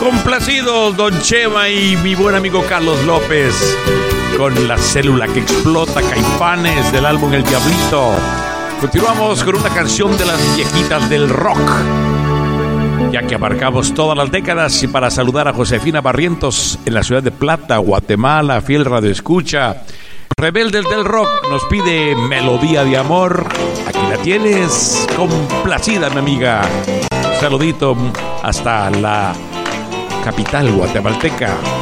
Complacidos Don Chema y mi buen amigo Carlos López con La Célula que Explota, Caifanes, del álbum El Diablito. Continuamos con una canción de las viejitas del rock, ya que abarcamos todas las décadas, y para saludar a Josefina Barrientos en la ciudad de Plata, Guatemala, fiel radioescucha. Rebeldes del Rock nos pide Melodía de Amor. Aquí la tienes, complacida mi amiga. Un saludito hasta la capital guatemalteca.